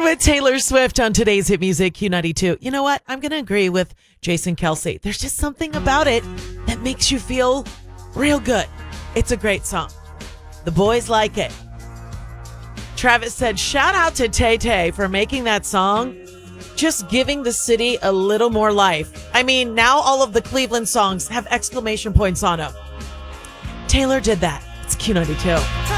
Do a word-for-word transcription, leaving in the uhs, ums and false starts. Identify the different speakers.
Speaker 1: On with Taylor Swift on today's hit music Q ninety-two. You know what? I'm going to agree with Jason Kelsey. There's just something about it that makes you feel real good. It's a great song. The boys like it. Travis said, shout out to Tay Tay for making that song, just giving the city a little more life. I mean, now all of the Cleveland songs have exclamation points on them. Taylor did that. It's Q ninety-two.